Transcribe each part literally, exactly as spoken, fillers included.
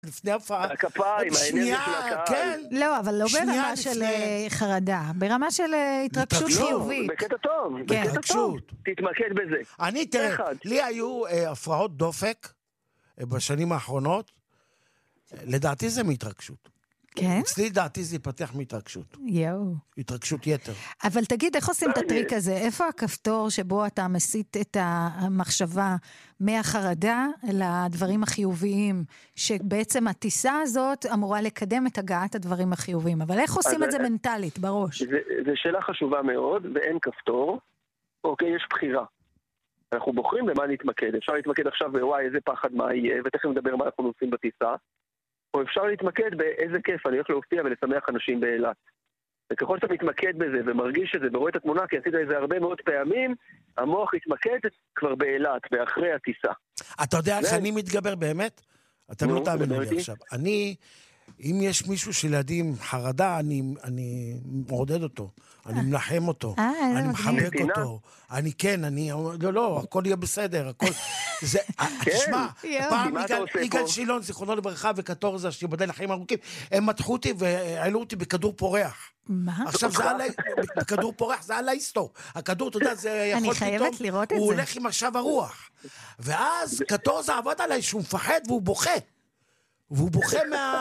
לפני הפעה. הכפיים, האנרגיה של הקהל. כן. לא, אבל לא ברמה של חרדה, ברמה של התרגשות חיובית. בקטע טוב, בקטע טוב. תתמקד בזה. אני, תראה, לי היו הפרעות דופק בשנים האחרונות, לדעתי זה מהתרגשות. כן? אצלי דעתי זה יפתח מהתרגשות. יואו. התרגשות יתר. אבל תגיד, איך עושים את הטריק הזה? איפה הכפתור שבו אתה מסיט את המחשבה מהחרדה לדברים החיוביים, שבעצם הטיסה הזאת אמורה לקדם את הגעת הדברים החיוביים, אבל איך עושים את זה מנטלית, בראש? זו שאלה חשובה מאוד, ואין כפתור. אוקיי, יש בחירה. אנחנו בוחרים במה נתמקד. אפשר להתמקד עכשיו בוואי, איזה פחד מה יהיה, ותכף נדבר מה אנחנו עושים בטיסה. או אפשר להתמקד באיזה כיף, אני הולך להופיע ולשמח אנשים באילת. וככל שאתה מתמקד בזה ומרגיש את זה ורואה את התמונה, כי עשית את זה הרבה מאוד פעמים, המוח יתמקד כבר באילת, ואחרי הטיסה. אתה יודע איך אני מתגבר באמת? אתם לא תאמינו לי עכשיו. אני, אם יש מישהו שלידי עם חרדה, אני מעודד אותו. אני מנחם אותו. אני מחבק אותו. אני כן, אני, לא, לא, הכל יהיה בסדר, הכל... תשמע, פעם יגאל שילון, זיכרונו לברכה, וקטורזה, שיבדל לחיים ארוכים, הם מתחו אותי והעלו אותי בכדור פורח. מה? עכשיו זה עלי, בכדור פורח זה על ההיסטור. הכדור, אתה יודע, זה יכול פתאום, הוא הולך עם עכשיו הרוח. ואז קטורזה עבד עליי שהוא מפחד והוא בוכה. והוא בוכה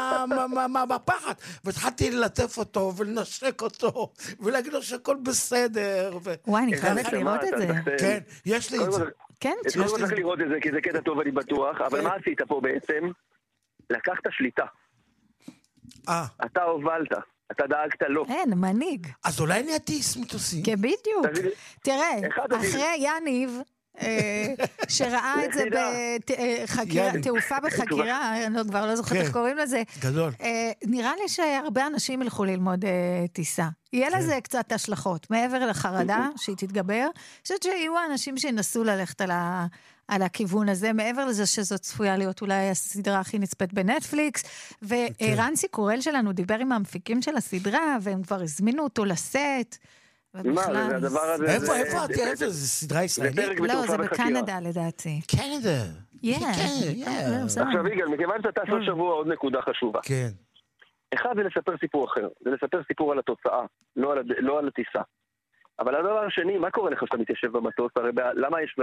מהפחד, והתחלתי ללטף אותו ולנשק אותו ולהגיד לו שהכל בסדר. וואי, אני חייבת לראות את זה. כן, יש לי את זה. כן, יש לי צריך לראות את זה, כי זה קטע טוב, אני בטוח, אבל מה עשית פה בעצם? לקחת שליטה. אתה הובלת, אתה דאגת לו. אין, מנהיג. אז אולי אני אטיס מטוסים. כן, בדיוק. תראה, אחרי יניב, שראה את זה בתעופה בחקירה, אני כבר לא זוכרת איך קוראים לזה. גדול. נראה לי שהרבה אנשים ילכו ללמוד טיסה. יהיה לזה קצת השלכות, מעבר לחרדה שהיא תתגבר. אני חושבת שיהיו אנשים שינסו ללכת על הכיוון הזה, מעבר לזה שזאת צפויה להיות אולי הסדרה הכי נצפית בנטפליקס, ורנסי קורל שלנו דיבר עם המפיקים של הסדרה, והם כבר הזמינו אותו לסט, מה, זה הדבר הזה... איפה, איפה, איפה, זה סדרה ישראלית? לא, זה בקנדה לדעתי. קנדה. עכשיו יגאל, מכיוון שאתה עשו שבוע עוד נקודה חשובה. כן. אחד זה לספר סיפור אחר, זה לספר סיפור על התוצאה, לא על הטיסה. אבל הדבר השני, מה קורה לך שאתה מתיישב במטוס? למה יש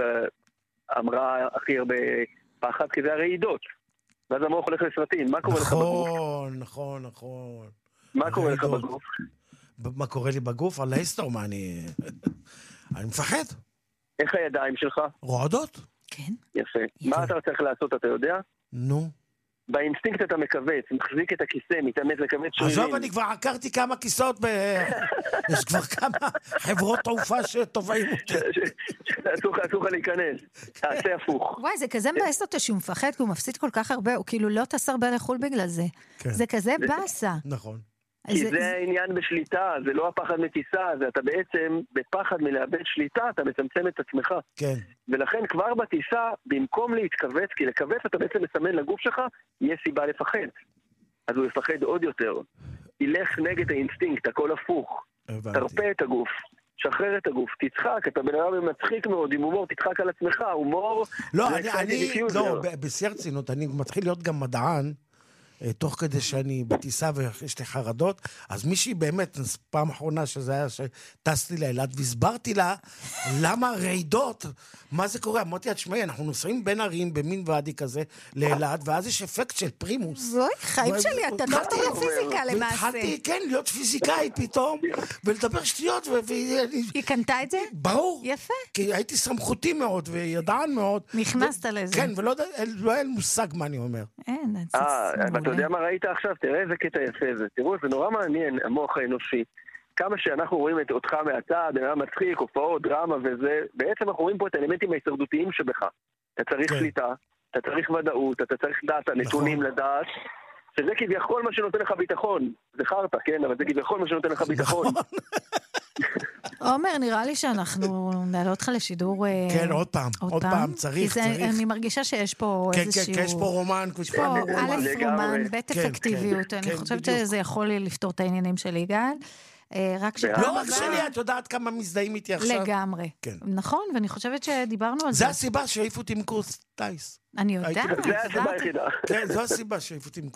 אמרה הכי הרבה פחד? כי זה הרעידות. ואז המוח הולך לסרטים, מה קורה לך בגוף? נכון, נכון, נכון. מה קורה לך בגוף? מה קורה לי בגוף? על ההיסטור, מה אני... אני מפחד. איך הידיים שלך? רועדות. כן. יפה. מה אתה צריך לעשות, אתה יודע? נו. באינסטינקט אתה מקווץ, מחזיק את הכיסא, מתאמץ לקווץ שרירים. עזוב, אני כבר עקרתי כמה כיסאות, יש כבר כמה חברות תעופה שטובעים אותי. אסור לך להיכנס, תעשה הפוך. וואי, זה כזה מבאס אותו שהוא מפחד, כי הוא מפסיד כל כך הרבה, הוא כאילו לא טס הרבה לחול בגלל זה. זה כזה באסה. נכון. כי זה העניין בשליטה, זה לא הפחד מטיסה, זה אתה בעצם בפחד מלאבד שליטה, אתה מצמצם את עצמך. כן. ולכן כבר בטיסה, במקום להתכווץ, כי לכווץ אתה בעצם מסמן לגוף שלך, יהיה סיבה לפחד. אז הוא יפחד עוד יותר. ילך נגד האינסטינקט, הכל הפוך. תרפא את הגוף, שחרר את הגוף, תצחק, אתה בן אדם מצחיק מאוד, עם הומור, תצחק על עצמך, הומור... לא, אני, אני, לא, בשיא הרצינות, אני מתחיל להיות גם מדען, תוך כדי שאני בטיסה ויש לי חרדות, אז מישהי באמת, פעם אחרונה שזה היה שטסתי לאילת, והסברתי לה למה רעידות, מה זה קורה? אמרתי, תשמעי, אנחנו נוסעים בין ערים, במין ועדי כזה, לאילת, ואז יש אפקט של פרימוס. זוי, חיים שלי, אתה לא תהיה פיזיקה למעשה. והתחלתי, כן, להיות פיזיקאי פתאום, ולדבר שטויות. היא קנתה את זה? ברור. יפה. כי הייתי סמכותי מאוד, וידען מאוד. נכנסת לזה. כן, ולא היה מושג מה אני אומר. אין, אתה יודע מה ראית עכשיו? תראה איזה קטע יפה זה. תראו, זה נורא מעניין, המוח האנושי. כמה שאנחנו רואים את אותך מהצד, נראה מצחיק, הופעות, דרמה וזה, בעצם אנחנו רואים פה את האלמנטים ההישרדותיים שבך. אתה צריך שליטה, אתה צריך ודאות, אתה צריך דאטה, נתונים לדעת, שזה כביכול מה שנותן לך ביטחון. זה חרטה, כן? אבל זה כביכול מה שנותן לך ביטחון. עומר, נראה לי שאנחנו נעלה אותך לשידור... כן, עוד פעם, עוד פעם, צריך, צריך. אני מרגישה שיש פה איזשהו... כן, כן, יש פה רומן. יש פה א' רומן, ב' אפקטיביות. אני חושבת שזה יכול לפתור את העניינים של יגאל. לא רק שלי, את יודעת כמה מזדהים איתי עכשיו. לגמרי. נכון, ואני חושבת שדיברנו על זה. זה הסיבה שהעיפו אותי מקורס טייס. אני יודעת. זה הסיבה היחידה. כן, זו הסיבה שהעיפו אותי מקורס.